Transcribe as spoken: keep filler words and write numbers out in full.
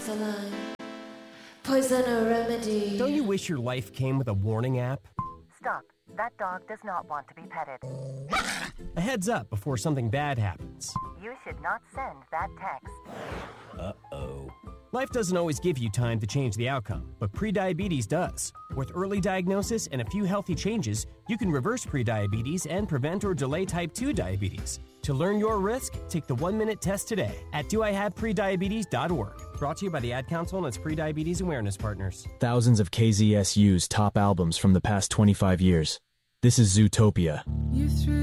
Saline. Poison or remedy. Don't you wish your life came with a warning app? Stop. That dog does not want to be petted. A heads up before something bad happens. You should not send that text. Uh-oh. Life doesn't always give you time to change the outcome, but prediabetes does. With early diagnosis and a few healthy changes, you can reverse prediabetes and prevent or delay type two diabetes. To learn your risk, take the one-minute test today at do I have prediabetes dot org. Brought to you by the Ad Council and its prediabetes awareness partners. Thousands of K Z S U's top albums from the past twenty-five years. This is Zootopia.